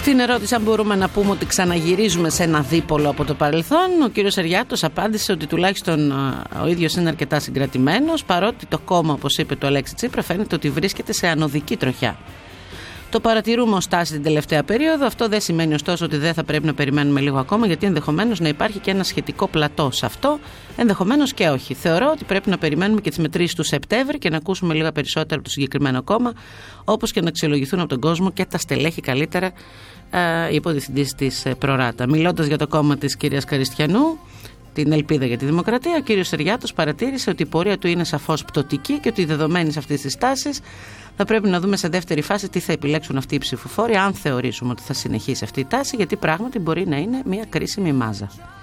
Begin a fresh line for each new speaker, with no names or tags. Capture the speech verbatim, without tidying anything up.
Στην ερώτηση αν μπορούμε να πούμε ότι ξαναγυρίζουμε σε ένα δίπολο από το παρελθόν, ο κύριος Σεριάτος απάντησε ότι τουλάχιστον ο ίδιος είναι αρκετά συγκρατημένος, παρότι το κόμμα, όπως είπε το Αλέξη Τσίπρα, φαίνεται ότι βρίσκεται σε ανωδική τροχιά. Το παρατηρούμε ως τάση την τελευταία περίοδο. Αυτό δεν σημαίνει ωστόσο ότι δεν θα πρέπει να περιμένουμε λίγο ακόμα, γιατί ενδεχομένως να υπάρχει και ένα σχετικό πλατό σε αυτό. Ενδεχομένως και όχι. Θεωρώ ότι πρέπει να περιμένουμε και τις μετρήσεις του Σεπτέμβρη και να ακούσουμε λίγα περισσότερα από το συγκεκριμένο κόμμα, όπως και να αξιολογηθούν από τον κόσμο και τα στελέχη καλύτερα, ε, είπε ο διευθυντής της Προράτα. Μιλώντας για το κόμμα της κυρίας Καριστιανού, την Ελπίδα για τη Δημοκρατία, ο κύριος Σεριάτος παρατήρησε ότι η πορεία του είναι σαφώς πτωτική και ότι δεδομένης αυτής της τάσης θα πρέπει να δούμε σε δεύτερη φάση τι θα επιλέξουν αυτοί οι ψηφοφόροι, αν θεωρήσουμε ότι θα συνεχίσει αυτή η τάση, γιατί πράγματι μπορεί να είναι μια κρίσιμη μάζα.